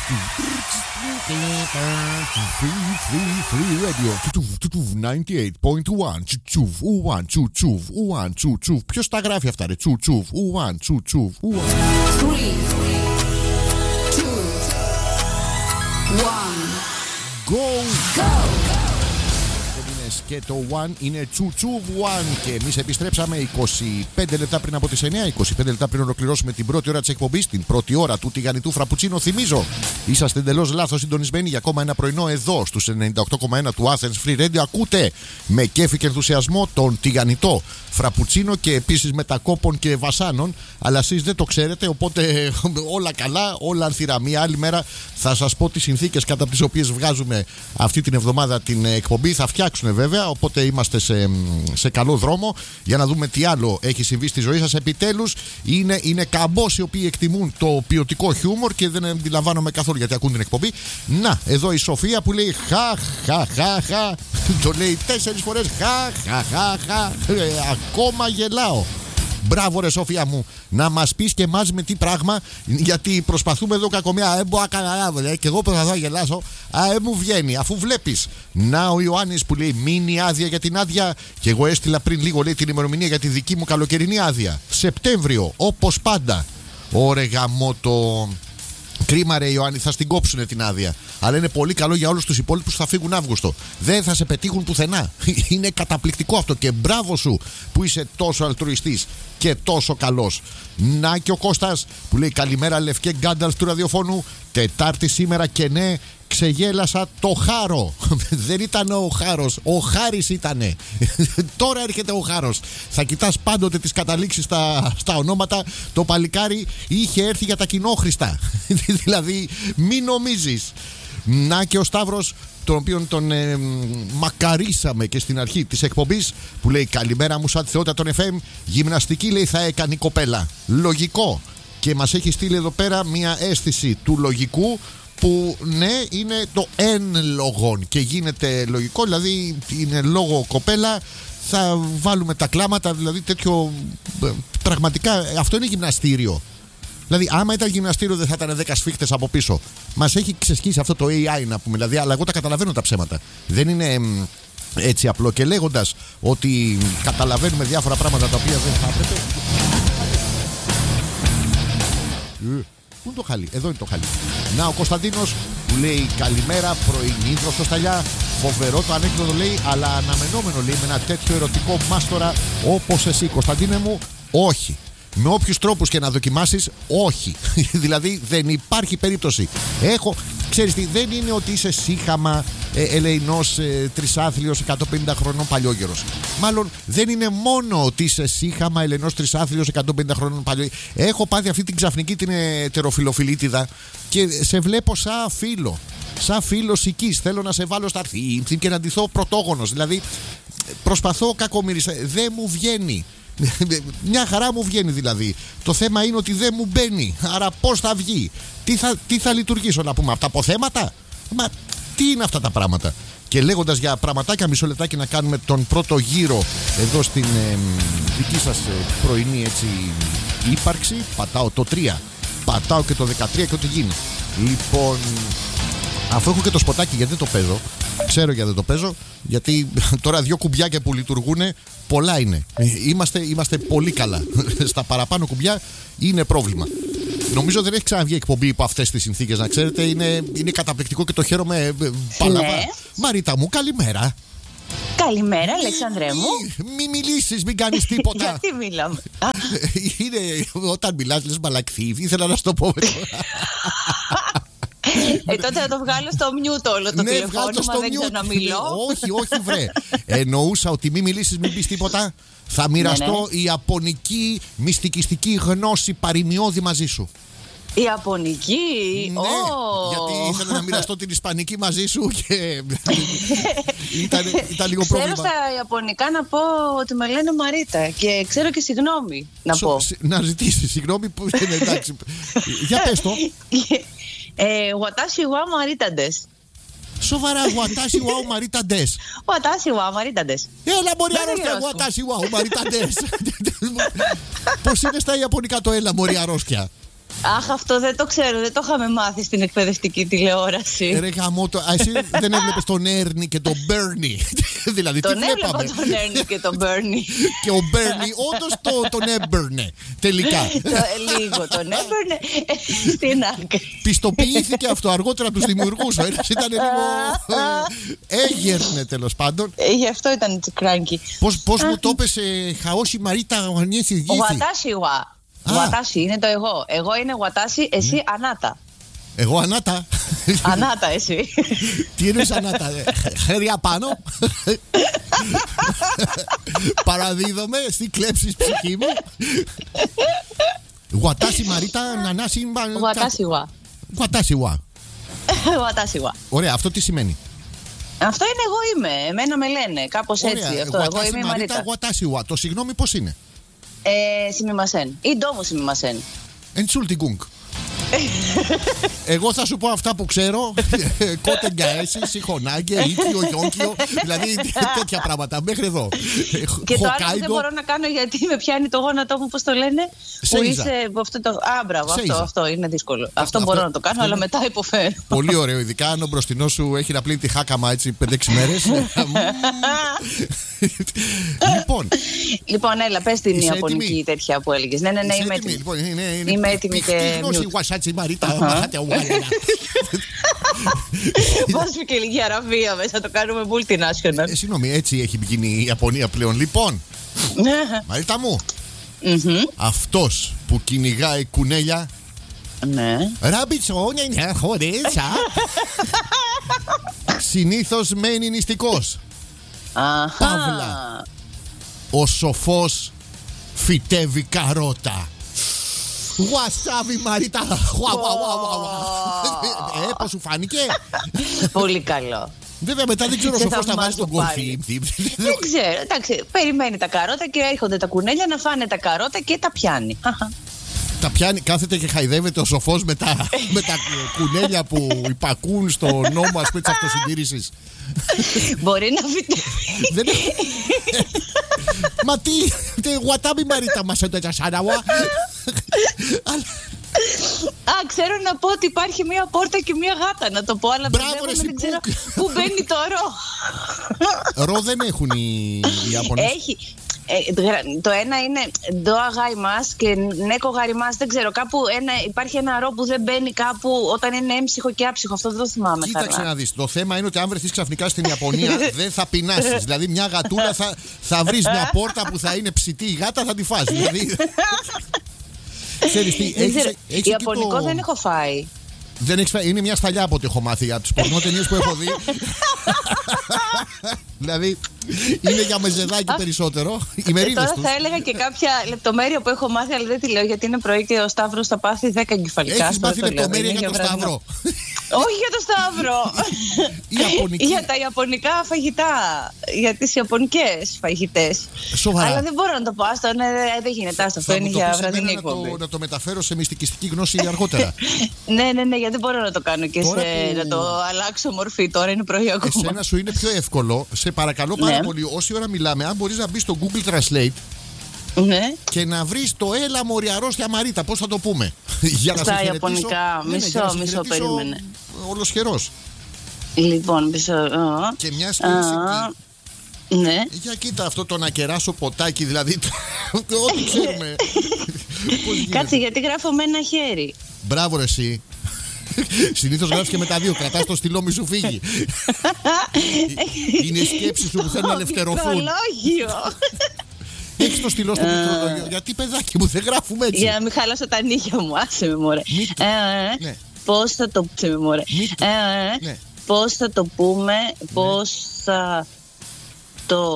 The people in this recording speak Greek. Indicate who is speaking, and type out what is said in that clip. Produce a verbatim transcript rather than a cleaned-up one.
Speaker 1: Free Radio ενενήντα οκτώ κόμμα ένα. Ποιος τα γράφει αυτά ρε? Τσουτσουβ, ουαν, τσουτσουβ, ουαν.
Speaker 2: Three, two, one.
Speaker 1: Go!
Speaker 2: Go!
Speaker 1: Και το One είναι Τσουτσουβ One. Και εμείς επιστρέψαμε είκοσι πέντε λεπτά πριν από τις εννιά. είκοσι πέντε λεπτά πριν ολοκληρώσουμε την πρώτη ώρα της εκπομπής. Την πρώτη ώρα του τηγανιτού φραπουτσίνο. Θυμίζω, είσαστε εντελώς λάθος συντονισμένοι για ακόμα ένα πρωινό εδώ στους ενενήντα οκτώ κόμμα ένα του Athens Free Radio. Ακούτε με κέφι και ενθουσιασμό τον τηγανιτό φραπουτσίνο και επίσης μετακόπων και βασάνων. Αλλά εσείς δεν το ξέρετε, οπότε όλα καλά, όλα ανθυρά. Μία άλλη μέρα θα σας πω τις συνθήκες κατά τις οποίες βγάζουμε αυτή την εβδομάδα την εκπομπή. Θα φτιάξουν βέβαια, οπότε είμαστε σε, σε καλό δρόμο για να δούμε τι άλλο έχει συμβεί στη ζωή σας. Επιτέλους είναι, είναι καμπός οι οποίοι εκτιμούν το ποιοτικό χιούμορ και δεν αντιλαμβάνομαι καθόλου γιατί ακούν την εκπομπή. Να, εδώ η Σοφία που λέει χα χα χα χα. Το λέει τέσσερις φορές χα χα χα χα. Ε, ακόμα γελάω. Μπράβο ρε Σοφία μου, να μας πεις και εμάς με τι πράγμα, γιατί προσπαθούμε εδώ κακομιά. Ε, μπορώ να καταλάβω, ε, και εγώ προσπαθώ να γελάσω. Α, ε, μου βγαίνει, αφού βλέπεις. Να ο Ιωάννης που λέει μείνει άδεια για την άδεια. Και εγώ έστειλα πριν λίγο, λέει, την ημερομηνία για τη δική μου καλοκαιρινή άδεια. Σεπτέμβριο, όπως πάντα. Ωρε γαμώτο. Κρίμα ρε Ιωάννη, θα στην κόψουνε την άδεια. Αλλά είναι πολύ καλό για όλους τους υπόλοιπους που θα φύγουν Αύγουστο. Δεν θα σε πετύχουν πουθενά. Είναι καταπληκτικό αυτό και μπράβο σου που είσαι τόσο αλτρουιστής και τόσο καλός. Να και ο Κώστας που λέει καλημέρα Λευκέ Γκάνταλφ του ραδιοφώνου. Τετάρτη σήμερα και ναι, ξεγέλασα το Χάρο. Δεν ήταν ο Χάρος, ο Χάρης ήτανε. Τώρα έρχεται ο Χάρος. Θα κοιτάς πάντοτε τις καταλήξεις στα, στα ονόματα. Το παλικάρι είχε έρθει για τα κοινόχρηστα. Δηλαδή μην νομίζεις. Να και ο Σταύρος, τον οποίον τον ε, μακαρίσαμε και στην αρχή της εκπομπής, που λέει καλημέρα μου σαν θεότητα των εφ εμ. Γυμναστική λέει θα έκανε η κοπέλα. Λογικό. Και μας έχει στείλει εδώ πέρα μια αίσθηση του λογικού που ναι είναι το εν λογόν και γίνεται λογικό, δηλαδή είναι λόγο κοπέλα, θα βάλουμε τα κλάματα, δηλαδή τέτοιο πραγματικά αυτό είναι γυμναστήριο. Δηλαδή άμα ήταν γυμναστήριο δεν θα ήταν δέκα σφίχτες από πίσω. Μας έχει ξεσκίσει αυτό το έι άι να πούμε, δηλαδή, αλλά εγώ τα καταλαβαίνω τα ψέματα. Δεν είναι έτσι απλό και λέγοντας ότι καταλαβαίνουμε διάφορα πράγματα τα οποία δεν θα έπρεπε. Πού είναι το χαλί? Εδώ είναι το χαλί. Να ο Κωνσταντίνος που λέει καλημέρα, πρωινή δροσοσταλιά. Φοβερό το ανέκδοτο λέει, αλλά αναμενόμενο λέει με ένα τέτοιο ερωτικό μάστορα όπως εσύ. Κωνσταντίνε μου, όχι. Με όποιους τρόπους και να δοκιμάσεις, όχι. Δηλαδή δεν υπάρχει περίπτωση. Έχω, ξέρεις τι, δεν είναι ότι είσαι σύχαμα ε, ελεηνός ε, τρισάθλιος εκατόν πενήντα χρονών παλιόγερος. Μάλλον δεν είναι μόνο ότι είσαι σύχαμα ελεηνός τρισάθλιος εκατόν πενήντα χρονών παλιόγερος. Έχω πάθει αυτή την ξαφνική την ετεροφιλοφιλίτιδα και σε βλέπω σαν φίλο. Σαν φίλος οικείς. Θέλω να σε βάλω στα αρθή και να ντυθώ πρωτόγονος. Δηλαδή προσπαθώ κακομοίρισα. Δεν μου βγαίνει. Μια χαρά μου βγαίνει δηλαδή. Το θέμα είναι ότι δεν μου μπαίνει. Άρα πώς θα βγει? Τι θα, τι θα λειτουργήσω να πούμε? Από τα αποθέματα? Μα τι είναι αυτά τα πράγματα? Και λέγοντας για πραγματάκια, μισό λεπτάκι να κάνουμε τον πρώτο γύρο εδώ στην ε, δική σας ε, πρωινή έτσι ύπαρξη. Πατάω το τρία, πατάω και το δεκατρία και ό,τι γίνει. Λοιπόν, αφού έχω και το σποτάκι, γιατί δεν το παίζω? Ξέρω γιατί δεν το παίζω. Γιατί τώρα δύο κουμπιάκια που λειτουργούν πολλά είναι. Είμαστε, είμαστε πολύ καλά. Στα παραπάνω κουμπιά είναι πρόβλημα. Νομίζω δεν έχει ξαναβγεί εκπομπή υπό αυτές τις συνθήκες, να ξέρετε. Είναι, είναι καταπληκτικό και το χαίρομαι πάρα πολύ. Ναι. Μαρίτα μου, καλημέρα.
Speaker 3: Καλημέρα, Αλεξάνδρε μου.
Speaker 1: Μη, μη μιλήσεις, μην κάνεις τίποτα.
Speaker 3: Γιατί μιλάμε?
Speaker 1: Είναι όταν μιλάς λες μαλακθή. Ήθελα να σου το πω.
Speaker 3: Ε, τότε θα το βγάλω στο μιούτ όλο το
Speaker 1: ναι,
Speaker 3: τηλεφώνημα, δεν ξέρω να μιλώ.
Speaker 1: Όχι, όχι βρε. Εννοούσα ότι μην μιλήσεις, μην πεις τίποτα. Θα μοιραστώ ναι, ναι. η ιαπωνική μυστικιστική γνώση παροιμιώδη μαζί σου.
Speaker 3: Η Ιαπωνική,
Speaker 1: ναι, oh. γιατί ήθελα να μοιραστώ την Ισπανική μαζί σου και ήταν, ήταν λίγο πρόβλημα.
Speaker 3: Ξέρω στα Ιαπωνικά να πω ότι με λένε Μαρίτα και ξέρω και συγγνώμη να πω.
Speaker 1: Σο, να ζητήσεις συγγνώμη που είναι εντάξει. Για πες το.
Speaker 3: Watashi wa Marita des.
Speaker 1: Σοβαρά, Watashi wa Marita des.
Speaker 3: Watashi wa Marita des.
Speaker 1: Έλα μωρή αρρώστια, Watashi wa Marita des. Πώς είναι στα Ιαπωνικά το έλα μωρή αρρώστια?
Speaker 3: Αχ, αυτό δεν το ξέρω, δεν το είχαμε μάθει στην εκπαιδευτική τηλεόραση.
Speaker 1: Ρε γαμώτο, α, εσύ δεν έβλεπες τον Έρνη και τον Μπέρνι? Δηλαδή, τι
Speaker 3: Τον έβλεπα
Speaker 1: βλέπαμε?
Speaker 3: τον Έρνη και τον Μπέρνι.
Speaker 1: Και ο Μπέρνι όντως το, τον έμπαιρνε τελικά.
Speaker 3: Το- Λίγο τον έμπαιρνε ε, στην άκρη.
Speaker 1: Πιστοποιήθηκε αυτό αργότερα από τους δημιουργούς. Ο ένας ήταν λίγο. ε, Έγερνε τέλος πάντων.
Speaker 3: Ε, Γι' αυτό ήταν τσικράνκι.
Speaker 1: Πώς, πώς μου το έπεσε Χαόσι Μαρίτα Γανιέθη
Speaker 3: Ο
Speaker 1: Γήθη?
Speaker 3: Γουατάσι γουα.
Speaker 1: Α.
Speaker 3: Γουατάσι είναι το εγώ. Εγώ είναι Γουατάσι, εσύ Ανάτα.
Speaker 1: Εγώ Ανάτα.
Speaker 3: Ανάτα εσύ.
Speaker 1: Τι εννοείς Ανάτα? ε, Χέρια πάνω. Παραδίδομαι στη κλέψεις ψυχή μου. Γουατάσι Μαρίτα Νανάσι.
Speaker 3: Γουατάσι γουα.
Speaker 1: Γουατάσι γουα.
Speaker 3: Γουατάσι γουα.
Speaker 1: Ωραία, αυτό τι σημαίνει?
Speaker 3: Αυτό είναι εγώ είμαι. Εμένα με λένε. Κάπως έτσι.
Speaker 1: Ωραία,
Speaker 3: Αυτό. Εγώ
Speaker 1: Γουατάσι
Speaker 3: είμαι η
Speaker 1: Μαρίτα
Speaker 3: Μαρίτα.
Speaker 1: Γουατάσι γουα. Το συγγνώμη πώς είναι?
Speaker 3: Ε, Σιμιμασέν. Ή ντόμο Σιμιμασέν.
Speaker 1: Entschuldigung. Εγώ θα σου πω αυτά που ξέρω. Κότε γκαέσι, σιχονάγκε, οίκιο, γιόγκιο. Δηλαδή τέτοια πράγματα μέχρι εδώ.
Speaker 3: Και το άλλο που δεν
Speaker 1: Χοκάιντο.
Speaker 3: μπορώ να κάνω γιατί με πιάνει το γόνατό μου, πώς το λένε. Που
Speaker 1: Σέιζα.
Speaker 3: είσαι από αυτό το. Α, μπράβο, αυτό,
Speaker 1: Σέιζα.
Speaker 3: αυτό είναι δύσκολο. Αυτό,
Speaker 1: αυτό-
Speaker 3: μπορώ να το κάνω,
Speaker 1: αυτό
Speaker 3: αλλά
Speaker 1: είναι-
Speaker 3: μετά υποφέρω.
Speaker 1: Πολύ ωραίο, ειδικά αν ο μπροστινός σου έχει να πλύνει τη χάκαμα έτσι πέντε έξι μέρες. Λοιπόν,
Speaker 3: Λοιπόν, έλα, πες την
Speaker 1: Είσαι
Speaker 3: Ιαπωνική
Speaker 1: έτοιμη?
Speaker 3: τέτοια που έλεγες. Ναι, ναι, ναι,
Speaker 1: είσαι
Speaker 3: είμαι
Speaker 1: έτοιμη?
Speaker 3: έτοιμη.
Speaker 1: Λοιπόν, είναι- είναι
Speaker 3: Είμαι έτοιμη
Speaker 1: πηχτή
Speaker 3: και
Speaker 1: γνώση,
Speaker 3: mute.
Speaker 1: Γουασάτσι Μαρίτα,
Speaker 3: Αχα.
Speaker 1: μαχάτε, ουάλαλα.
Speaker 3: Βάζουμε και λίγη Αραβία μέσα, το κάνουμε multinational.
Speaker 1: Ε, Συγγνώμη, έτσι έχει γίνει η Ιαπωνία πλέον. Λοιπόν, Μαρίτα μου,
Speaker 3: Μμμ.
Speaker 1: αυτός που κυνηγάει κουνέλια.
Speaker 3: Ναι.
Speaker 1: Ράμπιτσόνια είναι χωρίς. Συνήθως μένει νηστικός.
Speaker 3: Αχα.
Speaker 1: Παύλα. Ο σοφός φυτεύει καρότα. Γουασάβι Μαρίτα. Γουα, γουα, γουα, γουα, γουα. Ε, πώς σου φάνηκε?
Speaker 3: Πολύ καλό.
Speaker 1: Βέβαια μετά δεν ξέρω ο
Speaker 3: Σε
Speaker 1: σοφός θα βάζει
Speaker 3: θαυμάζω
Speaker 1: τον
Speaker 3: πάλι.
Speaker 1: κορφί.
Speaker 3: Δεν ξέρω. Εντάξει, περιμένει τα καρότα και έρχονται τα κουνέλια να φάνε τα καρότα και τα πιάνει. Αχα.
Speaker 1: Τα πιάνει, κάθεται και χαϊδεύεται ο σοφός με τα, με τα κουνέλια που υπακούν στο νόμο, ας πούμε, της αυτοσυντήρησης.
Speaker 3: Μπορεί να φυτεύει.
Speaker 1: Δεν... Μα τι, τι γουατάμπι Μαρίτα μας έτω σάναγουα.
Speaker 3: Α, ξέρω να πω ότι υπάρχει μία πόρτα και μία γάτα. Να το πω, αλλά
Speaker 1: Μπράβο,
Speaker 3: μπερδεύομαι,
Speaker 1: ρε, εσύ,
Speaker 3: δεν ξέρω
Speaker 1: που-
Speaker 3: πού μπαίνει το ρο.
Speaker 1: Ρο δεν έχουν οι Ιάπωνες.
Speaker 3: Έχει. Ε, το ένα είναι ντοα γάιμας και νέκο γαριμάς. Δεν ξέρω. Κάπου ένα, υπάρχει ένα ρο που δεν μπαίνει κάπου όταν είναι έμψυχο και άψυχο. Αυτό δεν το θυμάμαι.
Speaker 1: Κοίταξε
Speaker 3: καλά.
Speaker 1: να δεις. Το θέμα είναι ότι αν βρεθείς ξαφνικά στην Ιαπωνία δεν θα πεινάσεις. Δηλαδή μια γατούλα θα, θα βρεις μια πόρτα που θα είναι ψητή η γάτα, θα τη φας. Δηλαδή. Ξέρεις τι,
Speaker 3: Δεν
Speaker 1: έχεις,
Speaker 3: ξέρω.
Speaker 1: έχεις εκεί
Speaker 3: Ιαπωνικό
Speaker 1: το...
Speaker 3: δεν έχω φάει.
Speaker 1: Δεν έχεις φάει. Είναι μια σταλιά από ό,τι έχω μάθει από τις πορνότενιες που έχω δει. Δηλαδή είναι για μεζεδάκι περισσότερο. Οι μερίδες
Speaker 3: Τώρα
Speaker 1: τους.
Speaker 3: θα έλεγα και κάποια λεπτομέρεια που έχω μάθει, αλλά δεν τη λέω γιατί είναι πρωί και ο Σταύρος θα πάθει δέκα εγκεφαλικά.
Speaker 1: Έχεις
Speaker 3: Αυτό
Speaker 1: μάθει
Speaker 3: το λέω,
Speaker 1: λεπτομέρεια
Speaker 3: δεν
Speaker 1: για
Speaker 3: είναι
Speaker 1: τον
Speaker 3: βραδινό.
Speaker 1: Σταύρο.
Speaker 3: Όχι για το Σταύρο.
Speaker 1: Ιαπωνική.
Speaker 3: Για τα ιαπωνικά φαγητά. Για τις ιαπωνικές φαγητές.
Speaker 1: Σοβαρά.
Speaker 3: Αλλά δεν μπορώ να το πω. Αυτό ναι, δεν γίνεται. Άστο, αυτό
Speaker 1: Θα
Speaker 3: είναι
Speaker 1: μου το
Speaker 3: για
Speaker 1: πεις
Speaker 3: βραδινή
Speaker 1: εμένα να
Speaker 3: εκπομπή.
Speaker 1: το, να το μεταφέρω σε μυστικιστική γνώση αργότερα.
Speaker 3: Ναι, ναι, ναι, γιατί δεν μπορώ να το κάνω και
Speaker 1: Τώρα
Speaker 3: σε,
Speaker 1: που-
Speaker 3: να το αλλάξω μορφή. Τώρα είναι πρωί ακόμα.
Speaker 1: Εσένα σου είναι πιο εύκολο. Σε παρακαλώ πάρα
Speaker 3: Ναι.
Speaker 1: πολύ, όση ώρα μιλάμε, αν μπορείς να μπεις στο Google Translate
Speaker 3: Ναι.
Speaker 1: και να βρεις το έλα μωρή αρρώστια Μαρίτα, πώς θα το πούμε. Για να
Speaker 3: Στα
Speaker 1: σε χαιρετήσω.
Speaker 3: ιαπωνικά.
Speaker 1: Ναι, ναι,
Speaker 3: Μισό,
Speaker 1: για να σε
Speaker 3: μισό,
Speaker 1: χαιρετήσω
Speaker 3: περίμενε.
Speaker 1: Ολοσχερός.
Speaker 3: Λοιπόν, μισό. α,
Speaker 1: Και μια και
Speaker 3: α,
Speaker 1: είσαι εκεί,
Speaker 3: Ναι.
Speaker 1: για κοίτα αυτό το να κεράσω ποτάκι, δηλαδή. Ό,τι ξέρουμε. Πώς γίνεται.
Speaker 3: Κάτσε, γιατί γράφω με ένα χέρι.
Speaker 1: Μπράβο, ρε, εσύ. Συνήθως γράφεις και με τα δύο. Κρατάς το στυλό, μη σου φύγει. Είναι οι σκέψεις σου που θέλουν να ελευθερωθούν.
Speaker 3: Πληκτρολόγιο.
Speaker 1: Έχεις το στυλό στο πληκτρολόγιο. Γιατί, παιδάκι μου, δεν γράφουμε έτσι.
Speaker 3: Για να μην χαλάσω τα νύχια μου, άσε με μωρέ.
Speaker 1: Μη το-
Speaker 3: Ε, ε,
Speaker 1: Ναι.
Speaker 3: Πώς θα το πούμε, μωρέ.
Speaker 1: Μη το-
Speaker 3: Ε, ε,
Speaker 1: Ναι.
Speaker 3: Πώς θα το πούμε, πώς θα το